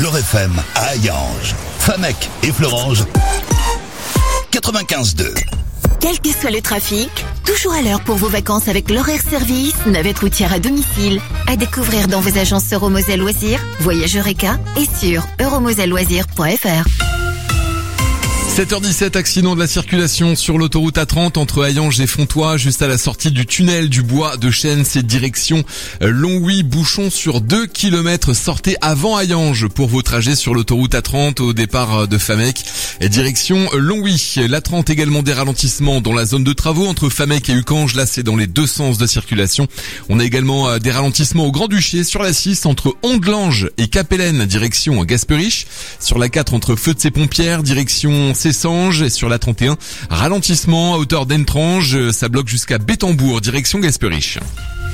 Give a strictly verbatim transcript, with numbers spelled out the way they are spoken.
Beurre F M à Hayange, Famec et Florange, quatre-vingt-quinze deux. Quel que soit le trafic, toujours à l'heure pour vos vacances avec l'horaire service, navette routière à domicile. À découvrir dans vos agences Euromoselle Loisirs, Voyage Eureka et sur euromoselle loisirs point f r. sept heures dix-sept, accident de la circulation sur l'autoroute A trente entre Hayange et Fontois, juste à la sortie du tunnel du bois de Chêne, c'est direction Longwy, bouchon sur deux kilomètres, sortez avant Hayange pour vos trajets sur l'autoroute A trente au départ de Famec et direction Longwy. L'A trente également des ralentissements dans la zone de travaux entre Famec et Ucange, là c'est dans les deux sens de circulation. On a également des ralentissements au Grand-Duché sur la six entre Ondelange et Capellen, direction Gasperich, sur la quatre entre Feu-de-Pompières, direction Cessange, et sur la trente et un, ralentissement à hauteur d'Entrange, ça bloque jusqu'à Bétambourg, direction Gasperich.